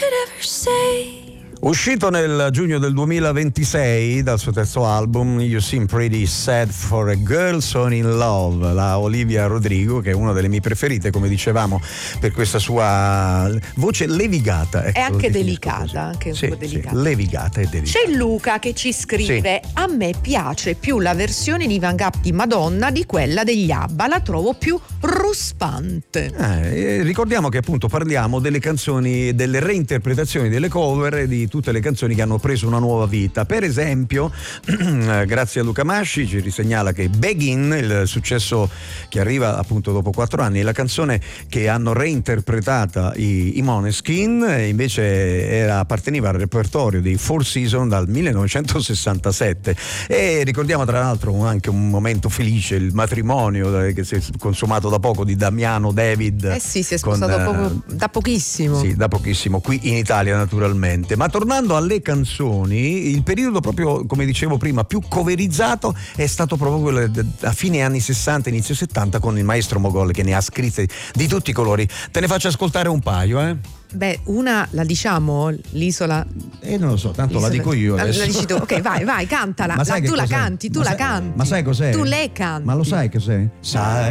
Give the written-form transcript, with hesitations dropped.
ever say. Uscito nel giugno del 2026 dal suo terzo album You Seem Pretty Sad for a Girl So in Love, la Olivia Rodrigo, che è una delle mie preferite, come dicevamo, per questa sua voce levigata. Ecco, è anche delicata, anche un po' delicata. Sì, levigata e delicata. C'è Luca che ci scrive: a me piace più la versione di Van Gap di Madonna di quella degli ABBA, la trovo più ruspante. Ricordiamo che appunto parliamo delle canzoni, delle reinterpretazioni, delle cover di tutte le canzoni che hanno preso una nuova vita. Per esempio, grazie a Luca Masci, ci risegnala che Begin, il successo che arriva appunto dopo 4 anni, è la canzone che hanno reinterpretata i Måneskin, invece apparteneva al repertorio dei Four Seasons dal 1967. E ricordiamo tra l'altro anche un momento felice, il matrimonio che si è consumato da poco di Damiano David. Sì, si è sposato proprio da pochissimo. Sì, da pochissimo, qui in Italia naturalmente. Ma tornando alle canzoni, il periodo proprio, come dicevo prima, più coverizzato è stato proprio quello a fine anni 60, inizio 70, con il maestro Mogol, che ne ha scritte di tutti i colori. Te ne faccio ascoltare un paio, Beh, una la diciamo, l'isola. Non lo so, tanto la dico io adesso. La dici tu. Ok, vai, cantala. Ma sai tu che la cos'è? canti, tu la canti. Ma sai cos'è? Tu le canti. Ma lo sai cos'è? Sai